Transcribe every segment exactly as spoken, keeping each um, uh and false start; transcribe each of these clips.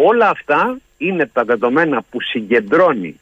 Όλα αυτά είναι τα δεδομένα που συγκεντρώνει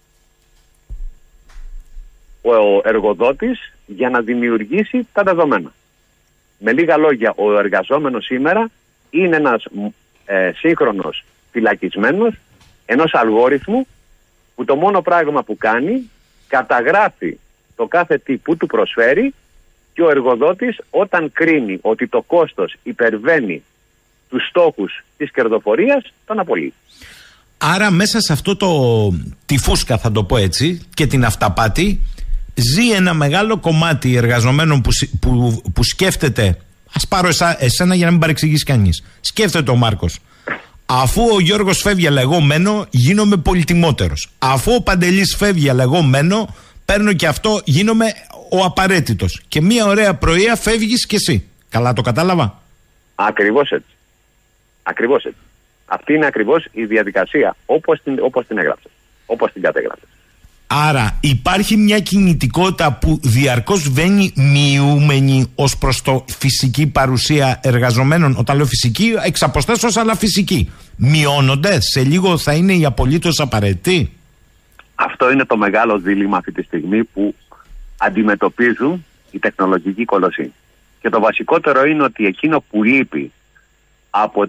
ο εργοδότης για να δημιουργήσει τα δεδομένα. Με λίγα λόγια, ο εργαζόμενος σήμερα είναι ένας ε, σύγχρονος φυλακισμένος ενός αλγόριθμου που το μόνο πράγμα που κάνει καταγράφει το κάθε τι που του προσφέρει και ο εργοδότης όταν κρίνει ότι το κόστος υπερβαίνει τους στόχους της κερδοφορίας τον απολύει. Άρα μέσα σε αυτό το τη φούσκα, θα το πω έτσι, και την αυταπάτη ζει ένα μεγάλο κομμάτι εργαζομένων που, που, που σκέφτεται, ας πάρω εσά, εσένα για να μην παρεξηγήσει κανείς, σκέφτεται ο Μάρκος, αφού ο Γιώργος φεύγει αλλά εγώ μένω, γίνομαι πολυτιμότερος. Αφού ο Παντελής φεύγει αλλά εγώ μένω, παίρνω και αυτό, γίνομαι ο απαραίτητος. Και μία ωραία πρωία φεύγεις κι εσύ. Καλά το κατάλαβα? Ακριβώς έτσι. Ακριβώς έτσι. Αυτή είναι ακριβώς η διαδικασία όπως την, όπως την έγραψες, όπως την κατέγραψες. Άρα υπάρχει μια κινητικότητα που διαρκώς βαίνει μειούμενη ως προς το φυσική παρουσία εργαζομένων. Όταν λέω φυσική, εξ αποστάσεως, αλλά φυσική. Μειώνονται, σε λίγο θα είναι οι απολύτως απαραίτητοι. Αυτό είναι το μεγάλο δίλημμα αυτή τη στιγμή που αντιμετωπίζουν οι τεχνολογικοί κολοσσοί. Και το βασικότερο είναι ότι εκείνο που λείπει από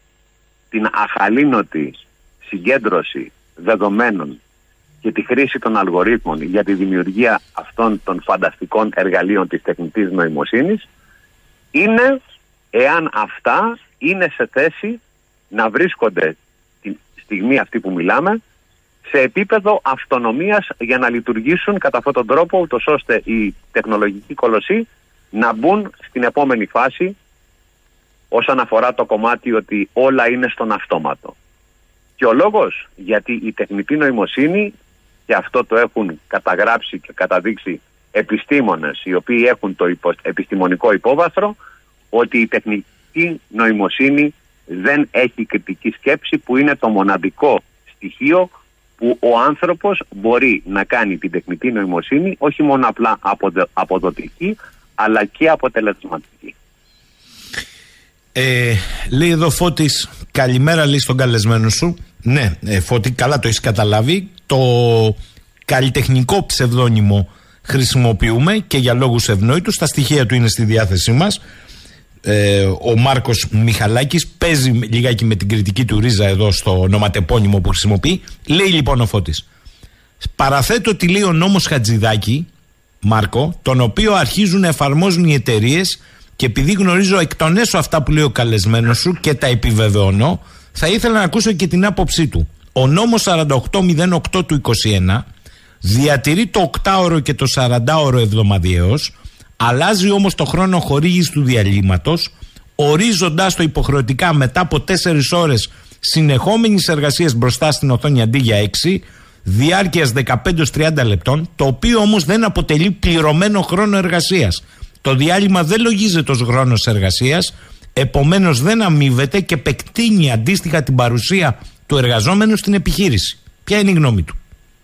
την αχαλήνωτη συγκέντρωση δεδομένων και τη χρήση των αλγορίθμων για τη δημιουργία αυτών των φανταστικών εργαλείων της τεχνητής νοημοσύνης είναι εάν αυτά είναι σε θέση να βρίσκονται τη στιγμή αυτή που μιλάμε σε επίπεδο αυτονομίας για να λειτουργήσουν κατά αυτόν τον τρόπο, ούτως ώστε οι τεχνολογικοί κολοσσοί να μπουν στην επόμενη φάση όσον αφορά το κομμάτι ότι όλα είναι στον αυτόματο. Και ο λόγος γιατί η τεχνητή νοημοσύνη, και αυτό το έχουν καταγράψει και καταδείξει επιστήμονες οι οποίοι έχουν το υπο, επιστημονικό υπόβαθρο, ότι η τεχνητή νοημοσύνη δεν έχει κριτική σκέψη, που είναι το μοναδικό στοιχείο που ο άνθρωπος μπορεί να κάνει την τεχνητή νοημοσύνη όχι μόνο απλά αποδοτική, αλλά και αποτελεσματική. Ε, λέει εδώ Φώτης, καλημέρα, λέει στον καλεσμένο σου. Ναι, ε, Φώτη, καλά το έχεις καταλάβει. Το καλλιτεχνικό ψευδόνυμο χρησιμοποιούμε και για λόγους ευνόητους. Τα στοιχεία του είναι στη διάθεσή μας. Ε, ο Μάρκος Μιχαλάκης παίζει λιγάκι με την κριτική του ρίζα εδώ στο ονοματεπώνυμο που χρησιμοποιεί. Λέει λοιπόν ο Φώτης, παραθέτω ότι λέει ο νόμος Χατζηδάκη, Μάρκο, τον οποίο αρχίζουν να εφαρμόζουν οι εταιρείες, και επειδή γνωρίζω εκ των έσω αυτά που λέει ο καλεσμένος σου και τα επιβεβαιώνω, θα ήθελα να ακούσω και την άποψή του. Ο νόμος σαράντα οκτώ μηδέν οκτώ του είκοσι ένα διατηρεί το οκτάωρο και το σαραντάωρο εβδομαδιαίως, αλλάζει όμως το χρόνο χορήγησης του διαλύματος, ορίζοντάς το υποχρεωτικά μετά από τέσσερις ώρες συνεχόμενης εργασίας μπροστά στην οθόνη αντί για έξι, διάρκειας δεκαπέντε έως τριάντα λεπτών, το οποίο όμως δεν αποτελεί πληρωμένο χρόνο εργασίας. Το διάλειμμα δεν λογίζεται ως χρόνος εργασίας, επομένως δεν αμείβεται και επεκτείνει αντίστοιχα την παρουσία του εργαζόμενου στην επιχείρηση. Ποια είναι η γνώμη του?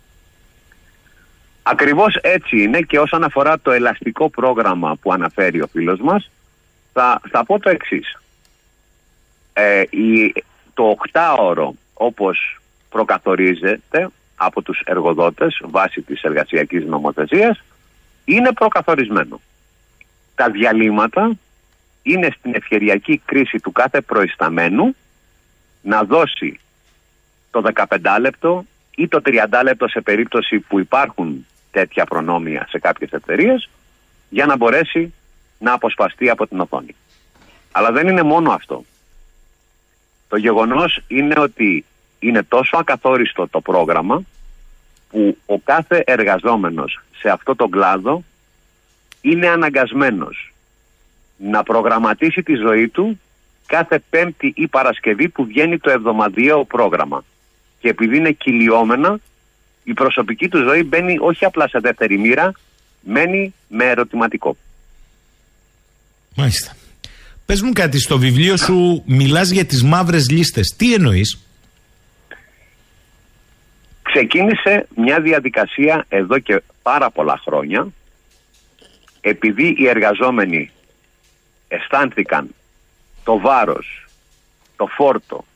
Ακριβώς έτσι είναι, και όσον αφορά το ελαστικό πρόγραμμα που αναφέρει ο φίλος μας, θα, θα πω το εξής. Ε, η, το οκτάωρο, όπως προκαθορίζεται από τους εργοδότες βάσει της εργασιακής νομοθεσίας, είναι προκαθορισμένο. Τα διαλύματα είναι στην ευκαιριακή κρίση του κάθε προϊσταμένου να δώσει το δεκαπεντάλεπτο ή το τριαντάλεπτο σε περίπτωση που υπάρχουν τέτοια προνόμια σε κάποιες εταιρείες, για να μπορέσει να αποσπαστεί από την οθόνη. Αλλά δεν είναι μόνο αυτό. Το γεγονός είναι ότι είναι τόσο ακαθόριστο το πρόγραμμα που ο κάθε εργαζόμενος σε αυτό το κλάδο είναι αναγκασμένος να προγραμματίσει τη ζωή του κάθε Πέμπτη ή Παρασκευή που βγαίνει το εβδομαδιαίο πρόγραμμα. Και επειδή είναι κυλιόμενα, η προσωπική του ζωή μπαίνει όχι απλά σε δεύτερη μοίρα, μένει με ερωτηματικό. Μάλιστα. Πες μου κάτι, στο βιβλίο σου μιλάς για τις μαύρες λίστες. Τι εννοείς? Ξεκίνησε μια διαδικασία εδώ και πάρα πολλά χρόνια, επειδή οι εργαζόμενοι αισθάνθηκαν το βάρος, το φόρτο